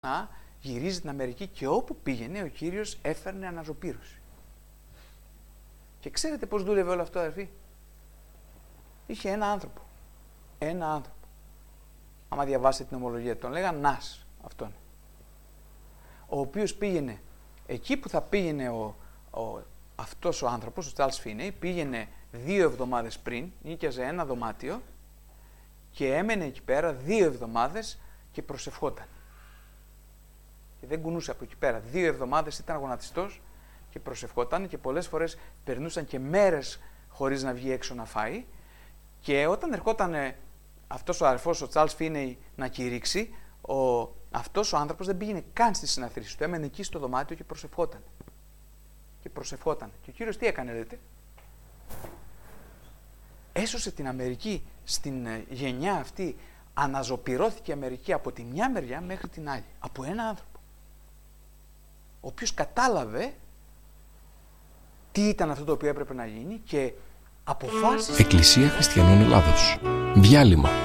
να γυρίζει την Αμερική και όπου πήγαινε ο Κύριος έφερνε αναζωπήρωση. Και ξέρετε πώς δούλευε όλο αυτό, αδερφοί? Είχε ένα άνθρωπο. Ένα άνθρωπο. Άμα διαβάσετε την ομολογία, τον λέγαν Νας, αυτόν. Ο οποίος πήγαινε, εκεί που θα πήγαινε αυτός ο άνθρωπος, ο Τσάρλς Φίνεϊ, πήγαινε 2 εβδομάδες πριν, νοίκιαζε ένα δωμάτιο και έμενε εκεί πέρα 2 εβδομάδες και προσευχόταν. Και δεν κουνούσε από εκεί πέρα. 2 εβδομάδες ήταν γονατιστός και προσευχόταν και πολλές φορές περνούσαν και μέρες χωρίς να βγει έξω να φάει. Και όταν ερχόταν αυτός ο αδερφός, ο Τσάρλς Φίνεϊ, να κηρύξει, αυτός ο άνθρωπος δεν πήγαινε καν στη συναθρήση του. Έμενε εκεί στο δωμάτιο και προσευχόταν. Και προσευχόταν. Και ο Κύριος τι έκανε, λέτε? Έσωσε την Αμερική στην γενιά αυτή. Αναζωπυρώθηκε η Αμερική από τη μια μεριά μέχρι την άλλη. Από ένα άνθρωπο. Ο οποίος κατάλαβε τι ήταν αυτό το οποίο έπρεπε να γίνει και αποφάσισε. Εκκλησία Χριστιανών Ελλάδος. Διάλειμμα.